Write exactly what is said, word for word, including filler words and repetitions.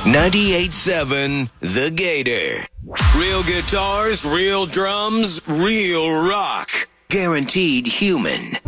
ninety-eight point seven The Gator. Real guitars, real drums, real rock. Guaranteed human.